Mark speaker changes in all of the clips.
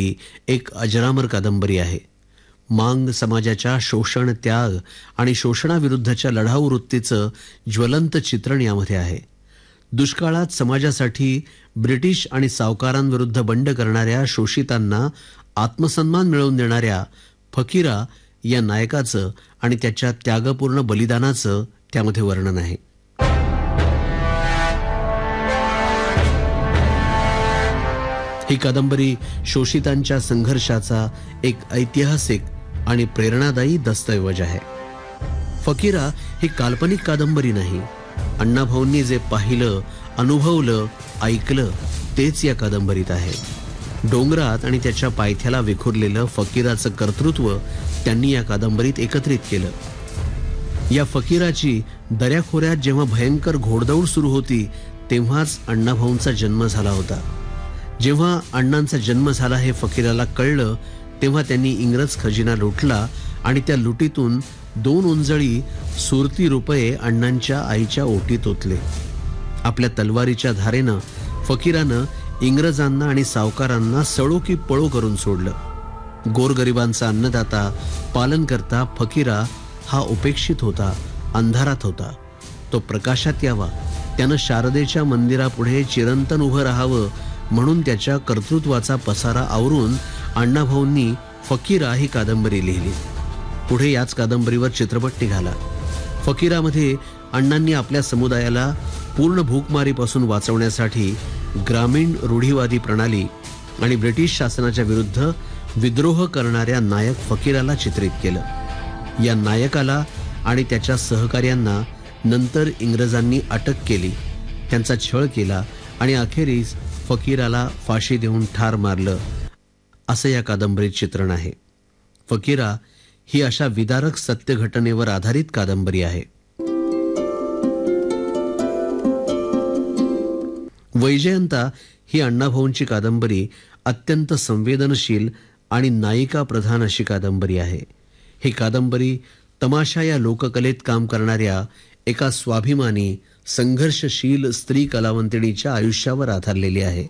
Speaker 1: असलेली एक अजरामर कादंबरी आहे. मांग समाजाच्या शोषण, त्याग आणि शोषणाविरुद्धच्या लढाऊ वृत्तीचं ज्वलंत चित्रण यामध्ये आहे. दुष्काळात समाजासाठी ब्रिटिश आणि सावकारांविरुद्ध बंड करणाऱ्या शोषितांना आत्मसन्मान मिळवून देणाऱ्या फकीरा या नायकाचं आणि त्याच्या त्यागपूर्ण बलिदानाचं त्यामध्ये वर्णन आहे. ही कादंबरी शोषितांच्या संघर्षाचा एक ऐतिहासिक आणि प्रेरणादायी दस्तऐवज आहे. फकीरा ही काल्पनिक कादंबरी नाही. अण्णाभाऊंनी जे पाहिलं, अनुभवलं, ऐकलं तेच या कादंबरीत आहे. डोंगरात आणि त्याच्या पायथ्याला विखुरलेलं फकीराचं कर्तृत्व त्यांनी या कादंबरीत एकत्रित केलं. या फकीराची दऱ्याखोऱ्यात जेव्हा भयंकर घोडदौड सुरू होती तेव्हाच अण्णाभाऊंचा जन्म झाला होता. जेव्हा अण्णांचा जन्म झाला हे फकीराला कळलं तेव्हा त्यांनी इंग्रज खजिना लुटला आणि त्या लुटीतून 2 उंजळी सुरती रुपये अण्णांच्या आईच्या ओटीत ओतले. आपल्या तलवारीच्या धारेनं फकीरानं इंग्रजांना आणि सावकारांना सळो की पळो करून सोडलं. गोरगरिबांचा अन्नदाता, पालनकर्ता फकीरा हा उपेक्षित होता, अंधारात होता. तो प्रकाशात यावा, त्यानं शारदेच्या मंदिरापुढे चिरंतन उभं राहावं म्हणून त्याच्या कर्तृत्वाचा पसारा आवरून अण्णाभाऊंनी फकीरा ही कादंबरी लिहिली. पुढे याच कादंबरीवर चित्रपट निघाला. फकीरामध्ये अण्णांनी आपल्या समुदायाला पूर्ण भूकमारीपासून वाचवण्यासाठी ग्रामीण रूढीवादी प्रणाली आणि ब्रिटिश शासनाच्या विरुद्ध विद्रोह करणाऱ्या नायक फकीराला चित्रित केलं. या नायकाला आणि त्याच्या सहकार्यांना नंतर इंग्रजांनी अटक केली, त्यांचा छळ केला आणि अखेरीस फकीराला फाशी देऊन ठार मारलं, असं या कादंबरीत चित्रण आहे. फकीरा ही अशा विदारक सत्य घटनेवर आधारित कादंबरी आहे. वैजयंता ही अण्णाभाऊंची कादंबरी अत्यंत संवेदनशील आणि नायिका प्रधान अशी कादंबरी आहे. ही कादंबरी तमाशा या लोककलेत काम करणाऱ्या एका स्वाभिमानी, संघर्षशील स्त्री कलावंतिणीच्या आयुष्यावर आधारलेली आहे.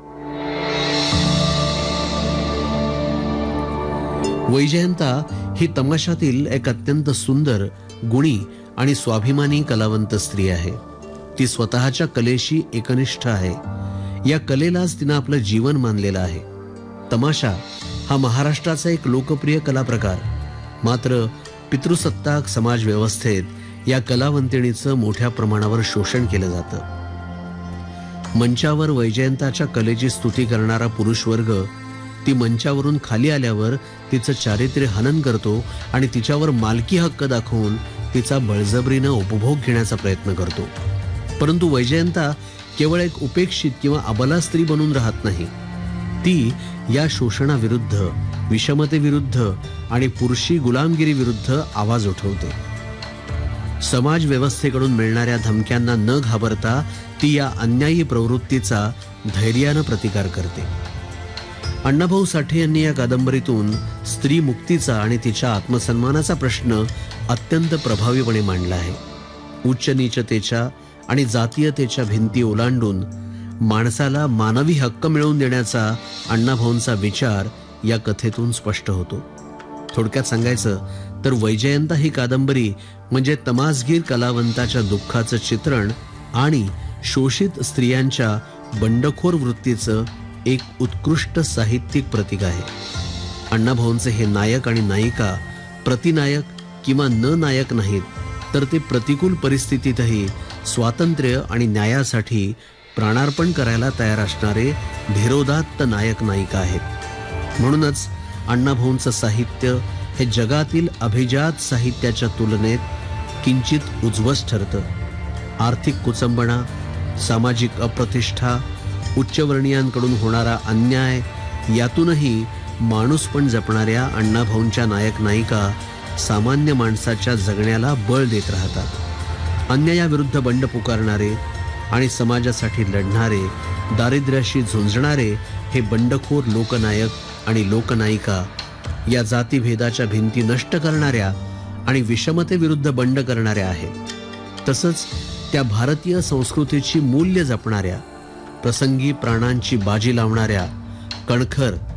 Speaker 1: वैजयंता ही तमाशातील एक अत्यंत सुंदर, गुणी आणि स्वाभिमानी कलावंत स्त्री आहे. ती स्वतःच्या कलेशी एकनिष्ठ आहे. या कलेलाच तिनं आपलं जीवन मानलेलं आहे. तमाशा हा महाराष्ट्राचा एक लोकप्रिय कला प्रकार. मात्र पितृसत्ताक समाज व्यवस्थेत या कलावंतिणीचं मोठ्या प्रमाणावर शोषण केलं जातं. मंचावर वैजयंताच्या कलेची स्तुती करणारा पुरुष वर्ग ती मंचावरून खाली आल्यावर तिचं चारित्र्य हनन करतो आणि तिच्यावर मालकी हक्क दाखवून तिचा बळजबरीनं उपभोग घेण्याचा प्रयत्न करतो. परंतु वैजयंता केवळ एक उपेक्षित किंवा अबला स्त्री बनून राहत नाही. ती या शोषणाविरुद्ध, विषमतेविरुद्ध आणि पुरुषी गुलामगिरी विरुद्ध आवाज उठवते. समाज व्यवस्थेकडून मिळणाऱ्या धमक्यांना न घाबरता ती या अन्यायी प्रवृत्तीचा धैर्यानं प्रतिकार करते. अण्णाभाऊ साठे यांनी या कादंबरीतून स्त्री मुक्तीचा आणि तिच्या आत्मसन्मानाचा प्रश्न अत्यंत प्रभावीपणे मांडला आहे. उच्च नीचतेच्या आणि जातीयतेच्या भिंती ओलांडून माणसाला मानवी हक्क मिळवून देण्याचा अण्णाभाऊंचा विचार या कथेतून स्पष्ट होतो. थोडक्यात सांगायचं तर वैजयंता ही कादंबरी म्हणजे तमासगीर कलावंताच्या दुःखाचं चित्रण आणि शोषित स्त्रियांच्या बंडखोर वृत्तीचं एक उत्कृष्ट साहित्यिक प्रतीक आहे. अण्णाभाऊंचे हे नायक आणि नायिका प्रतिनायक किंवा न नायक नाहीत, तर ते प्रतिकूल परिस्थितीतही स्वातंत्र्य आणि न्यायासाठी प्राणार्पण करायला तयार असणारे धीरोदात्त नायक नायिका आहेत. म्हणूनच अण्णाभाऊंचं साहित्य हे जगातील अभिजात साहित्याच्या तुलनेत किंचित उज्ज्वल ठरतं. आर्थिक कुचंबणा, सामाजिक अप्रतिष्ठा, उच्चवर्णीयांकडून होणारा अन्याय यातूनही माणूसपण जपणाऱ्या अण्णाभाऊंच्या नायक नायिका सामान्य माणसाच्या जगण्याला बळ देत राहतात. अन्यायाविरुद्ध बंड पुकारणारे आणि समाजासाठी लढणारे, दारिद्र्याशी झुंजणारे हे बंडखोर लोकनायक आणि लोकनायिका या जातीभेदाच्या भिंती नष्ट करणाऱ्या आणि विषमतेविरुद्ध बंड करणाऱ्या आहेत. तसंच त्या भारतीय संस्कृतीची मूल्य जपणाऱ्या, प्रसंगी प्राणांची बाजी लावणाऱ्या, कणखर